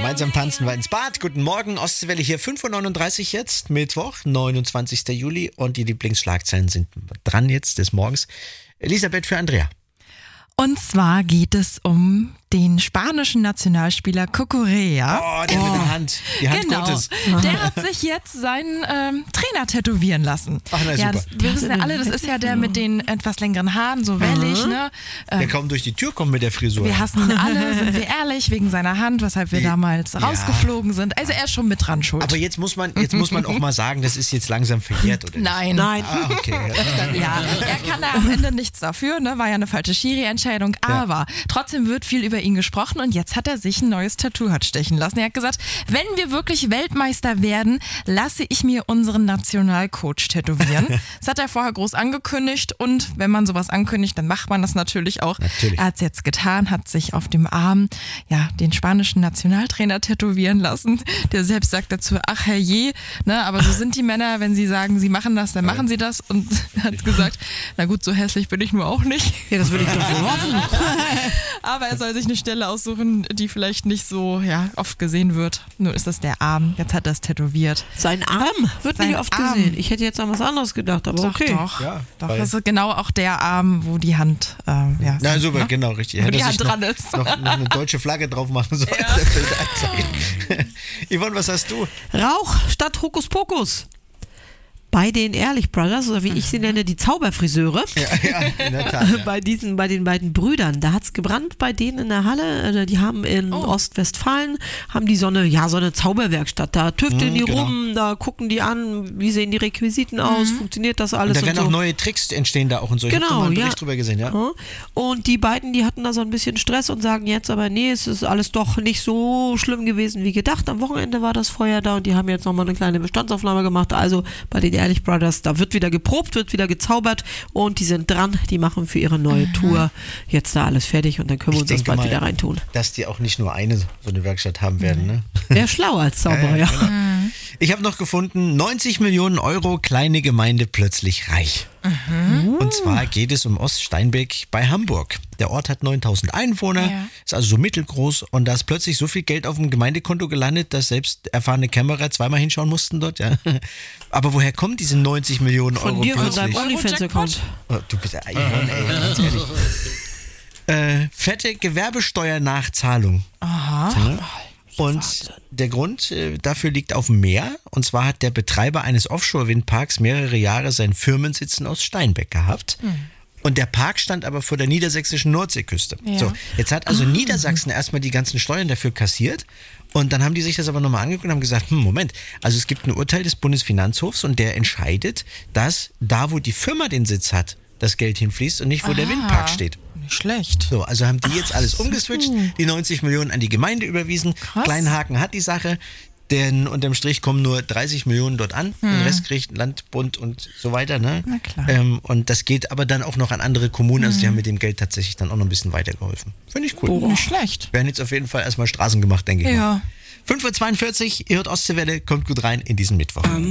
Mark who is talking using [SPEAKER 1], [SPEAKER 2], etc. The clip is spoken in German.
[SPEAKER 1] Gemeinsam tanzen wir ins Bad. Guten Morgen, Ostseewelle hier, 5.39 Uhr jetzt, Mittwoch, 29. Juli. Und die Lieblingsschlagzeilen sind dran jetzt des Morgens. Elisabeth für Andrea.
[SPEAKER 2] Und zwar geht es um den spanischen Nationalspieler Cucurella.
[SPEAKER 1] Oh, der mit der Hand. Die Hand
[SPEAKER 2] Genau.
[SPEAKER 1] Gottes.
[SPEAKER 2] Der hat sich jetzt seinen Trainer tätowieren lassen.
[SPEAKER 1] Ach, na super.
[SPEAKER 2] Wir wissen ja alle, das ist ja der mit den etwas längeren Haaren, so wellig. Ne?
[SPEAKER 1] Der kaum durch die Tür kommt mit der Frisur.
[SPEAKER 2] Wir hassen ihn alle, sind wir ehrlich, wegen seiner Hand, weshalb wir damals rausgeflogen sind. Also er ist schon mit dran schuld.
[SPEAKER 1] Aber jetzt muss man auch mal sagen, das ist jetzt langsam verjährt, oder?
[SPEAKER 2] Nein.
[SPEAKER 1] Ah, okay.
[SPEAKER 2] Ja, er kann da am Ende nichts dafür, ne? War ja eine falsche Schiri-Entscheidung, aber trotzdem wird viel über ihn gesprochen und jetzt hat er sich ein neues Tattoo stechen lassen. Er hat gesagt, wenn wir wirklich Weltmeister werden, lasse ich mir unseren Nationalcoach tätowieren. Das hat er vorher groß angekündigt und wenn man sowas ankündigt, dann macht man das natürlich auch.
[SPEAKER 1] Natürlich.
[SPEAKER 2] Er hat es jetzt getan, hat sich auf dem Arm den spanischen Nationaltrainer tätowieren lassen. Der selbst sagt dazu, ach herrje, ne? Aber so sind die Männer, wenn sie sagen, sie machen das, dann machen sie das und hat gesagt, na gut, so hässlich bin ich nur auch nicht.
[SPEAKER 3] Ja, das würde ich doch wohl hoffen.
[SPEAKER 2] Aber er soll sich eine Stelle aussuchen, die vielleicht nicht so oft gesehen wird. Nun ist das der Arm. Jetzt hat er es tätowiert.
[SPEAKER 3] Sein Arm wird nicht oft
[SPEAKER 2] Arm.
[SPEAKER 3] gesehen. Ich hätte jetzt an was anderes gedacht, aber okay.
[SPEAKER 2] Doch.
[SPEAKER 1] Ja,
[SPEAKER 2] Doch, das ist genau auch der Arm, wo die Hand
[SPEAKER 1] Na super, genau, richtig.
[SPEAKER 2] Wo die
[SPEAKER 1] Hätte
[SPEAKER 2] Hand
[SPEAKER 1] sich
[SPEAKER 2] dran ist.
[SPEAKER 1] noch eine deutsche Flagge drauf machen sollen. Der Bildanzeige. Yvonne, was hast du?
[SPEAKER 3] Rauch statt Hokuspokus. Bei den Ehrlich Brothers, oder wie ich sie nenne, die Zauberfriseure,
[SPEAKER 1] Ja, in der Tat. Ja.
[SPEAKER 3] bei den beiden Brüdern, da hat es gebrannt bei denen in der Halle. Also die haben in Ostwestfalen, haben die so eine Zauberwerkstatt. Da tüfteln die
[SPEAKER 1] genau.
[SPEAKER 3] rum, da gucken die an, wie sehen die Requisiten aus, funktioniert das alles
[SPEAKER 1] Und da werden
[SPEAKER 3] und so.
[SPEAKER 1] auch neue Tricks entstehen da auch und so. Ich habe da
[SPEAKER 3] Genau,
[SPEAKER 1] mal einen
[SPEAKER 3] ja.
[SPEAKER 1] Bericht drüber gesehen, ja.
[SPEAKER 3] Und die beiden, die hatten da so ein bisschen Stress und sagen jetzt aber, nee, es ist alles doch nicht so schlimm gewesen wie gedacht. Am Wochenende war das Feuer da und die haben jetzt nochmal eine kleine Bestandsaufnahme gemacht. Also bei den Ehrlich Brothers, da wird wieder geprobt, wird wieder gezaubert und die sind dran, die machen für ihre neue Tour jetzt da alles fertig und dann können wir uns das bald wieder reintun.
[SPEAKER 1] Dass die auch nicht nur so eine Werkstatt haben werden, ne?
[SPEAKER 3] Wäre schlau als Zauberer, ja.
[SPEAKER 1] Genau. Ich habe noch gefunden, 90 Millionen Euro, kleine Gemeinde plötzlich reich. Und zwar geht es um Oststeinbeck bei Hamburg. Der Ort hat 9000 Einwohner, ist also so mittelgroß und da ist plötzlich so viel Geld auf dem Gemeindekonto gelandet, dass selbst erfahrene Kämmerer zweimal hinschauen mussten dort. Ja. Aber woher kommen diese 90 Millionen Euro
[SPEAKER 3] Von dir, von
[SPEAKER 1] plötzlich?
[SPEAKER 3] deinem OnlyFans-Account.
[SPEAKER 1] Oh, du bist Yvonne, ey, ganz ehrlich. Fette Gewerbesteuernachzahlung.
[SPEAKER 2] Aha.
[SPEAKER 1] Ja. Und der Grund dafür liegt auf dem Meer. Und zwar hat der Betreiber eines Offshore-Windparks mehrere Jahre seinen Firmensitz in Oststeinbeck gehabt. Und der Park stand aber vor der niedersächsischen Nordseeküste.
[SPEAKER 2] Ja.
[SPEAKER 1] So, jetzt hat also Niedersachsen erstmal die ganzen Steuern dafür kassiert. Und dann haben die sich das aber nochmal angeguckt und haben gesagt, Moment, also es gibt ein Urteil des Bundesfinanzhofs und der entscheidet, dass da, wo die Firma den Sitz hat, das Geld hinfließt und nicht, wo der Windpark steht.
[SPEAKER 2] Nicht schlecht.
[SPEAKER 1] So, also haben die jetzt alles umgeswitcht, die 90 Millionen an die Gemeinde überwiesen.
[SPEAKER 2] Krass.
[SPEAKER 1] Kleinen Haken hat die Sache, denn unterm Strich kommen nur 30 Millionen dort an. Den Rest kriegt Land, Bund und so weiter. Ne?
[SPEAKER 2] Na klar.
[SPEAKER 1] Und das geht aber dann auch noch an andere Kommunen. Also die haben mit dem Geld tatsächlich dann auch noch ein bisschen weitergeholfen. Finde ich cool.
[SPEAKER 2] Nicht schlecht.
[SPEAKER 1] Werden jetzt auf jeden Fall erstmal Straßen gemacht, denke ich mal.
[SPEAKER 2] Ja.
[SPEAKER 1] 5.42 Uhr, ihr hört Ostseewelle, kommt gut rein in diesen Mittwoch.